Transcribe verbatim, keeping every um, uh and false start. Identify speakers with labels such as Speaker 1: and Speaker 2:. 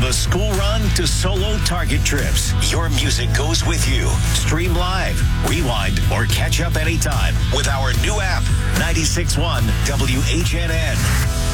Speaker 1: the school run to solo Target trips, your music goes with you. Stream live, rewind, or catch up anytime with our new app, ninety-six point one W H N N.